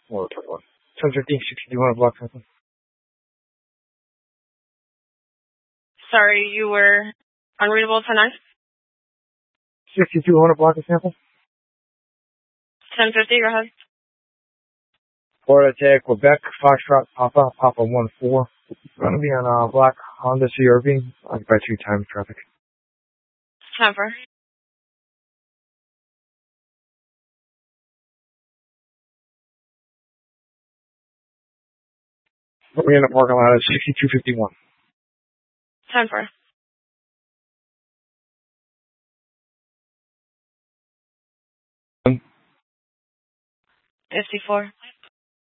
Or 1015, 6200 block sample. Sorry, you were unreadable tonight? 6200 block sample. 1050, go ahead. Florida Tech, Quebec, Foxtrot, Papa 1-4. Going to be on black Honda CRV, occupied 2 times traffic. Time for. We're in the parking lot at 6251. Time for. 54.